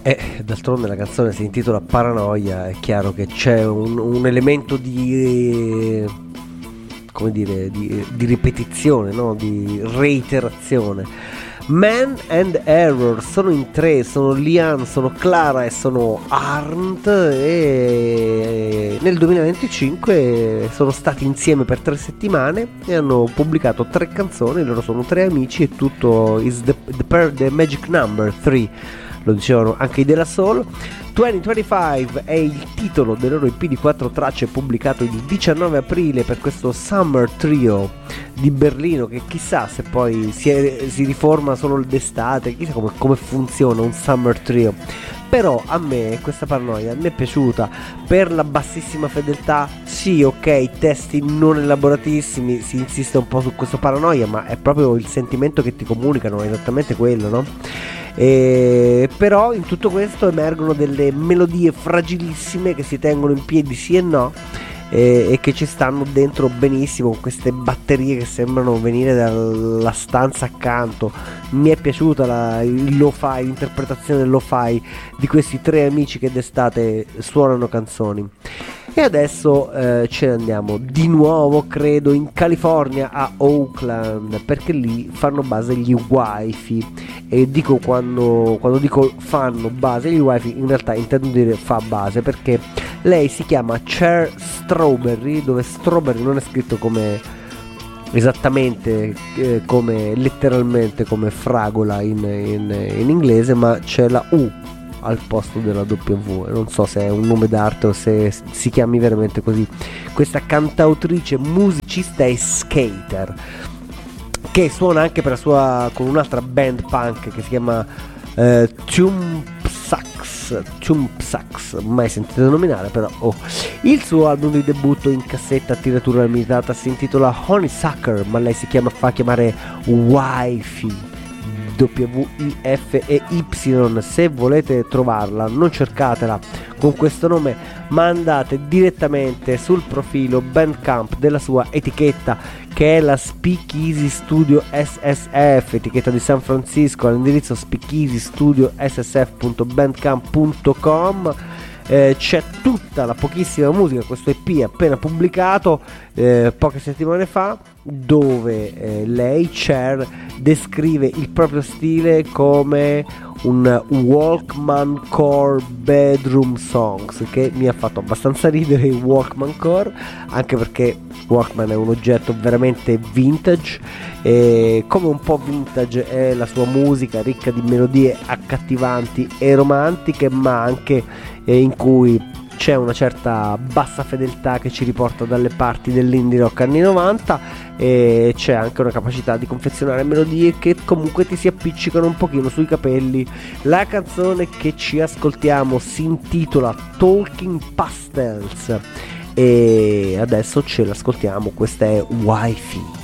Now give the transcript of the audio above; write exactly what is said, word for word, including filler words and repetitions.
E d'altronde la canzone si intitola Paranoia, è chiaro che c'è un, un elemento di, come dire, di, di ripetizione, no? Di reiterazione. Man and Error sono in tre, sono Liam, sono Clara e sono Arndt, e nel duemilaventicinque sono stati insieme per tre settimane e hanno pubblicato tre canzoni. Loro sono tre amici e tutto is the, the, the magic number tre, lo dicevano anche i della Soul. duemilaventicinque è il titolo del loro E P di quattro tracce, pubblicato il diciannove aprile per questo Summer Trio di Berlino, che chissà se poi si, è, si riforma solo d'estate, chissà come, come funziona un Summer Trio. Però a me questa Paranoia mi è piaciuta per la bassissima fedeltà. Sì, ok, testi non elaboratissimi, si insiste un po' su questo Paranoia, ma è proprio il sentimento che ti comunicano, è esattamente quello, no? E però in tutto questo emergono delle melodie fragilissime che si tengono in piedi sì e no, e, e che ci stanno dentro benissimo, con queste batterie che sembrano venire dalla stanza accanto. Mi è piaciuta la, il lo-fi, l'interpretazione del lo-fi di questi tre amici che d'estate suonano canzoni. E adesso eh, ce ne andiamo di nuovo, credo, in California, a Oakland, perché lì fanno base gli Wi-Fi. E dico quando, quando dico fanno base gli Wi-Fi, in realtà intendo dire fa base, perché lei si chiama Cher Strawberry, dove Strawberry non è scritto come esattamente eh, come letteralmente come fragola in, in, in inglese, ma c'è la U al posto della W. Non so se è un nome d'arte o se si chiami veramente così. Questa cantautrice, musicista e skater, che suona anche per la sua con un'altra band punk che si chiama eh, Thumbsucks Thumbsucks, mai sentito nominare, però oh. Il suo album di debutto in cassetta a tiratura limitata si intitola Honeysucker, ma lei si chiama fa chiamare Wi-Fi, W I F E Y. Se volete trovarla, non cercatela con questo nome, ma andate direttamente sul profilo Bandcamp della sua etichetta, che è la Speakeasy Studio S S F, etichetta di San Francisco, all'indirizzo speakeasy studio s s f punto bandcamp punto com. Eh, c'è tutta la pochissima musica, questo E P appena pubblicato eh, poche settimane fa, dove eh, lei, Cher, descrive il proprio stile come un Walkman Core Bedroom Songs, che mi ha fatto abbastanza ridere il Walkman Core, anche perché Walkman è un oggetto veramente vintage, e come un po' vintage è la sua musica, ricca di melodie accattivanti e romantiche, ma anche eh, in cui c'è una certa bassa fedeltà che ci riporta dalle parti dell'indie rock anni novanta, e c'è anche una capacità di confezionare melodie che comunque ti si appiccicano un pochino sui capelli. La canzone che ci ascoltiamo si intitola Talking Pastels e adesso ce l'ascoltiamo. Questa è Wi-Fi.